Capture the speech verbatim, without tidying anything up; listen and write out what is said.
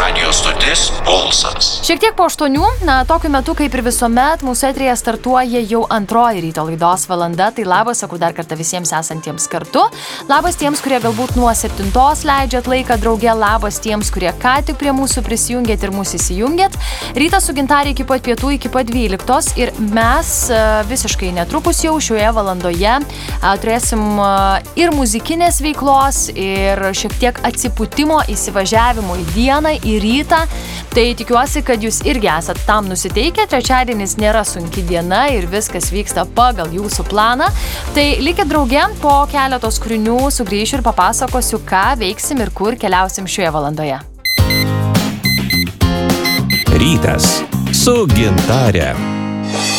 Radio stotis Pulsas. Šiek tiek po aštuonių, na, tokiu metu kaip ir visuomet, mūsų eteryje startuoja jau antroji ryto laidos valanda. Tai labas, sakau dar kartą visiems esantiems kartu. Labas tiems, kurie galbūt nuo septintos leidžiat laiką drauge. Labas tiems, kurie ką tik prie mūsų prisijungėt ir mūsų įsijungėt. Rytas su Gintarė iki pat pietų, iki pat dvyliktos. Ir mes visiškai netrukus jau šioje valandoje turėsim ir muzikinės veiklos, ir šiek tiek atsipūtimo, įsivažiavimo į dieną, į rytą. Tai tikiuosi, kad jūs irgi esat tam nusiteikę. Trečiadienis nėra sunki diena ir viskas vyksta pagal jūsų planą. Tai likit drauge, po keletos kūrinių sugrįšiu ir papasakosiu, ką veiksim ir kur keliausim šioje valandoje. Rytas su Gintarė.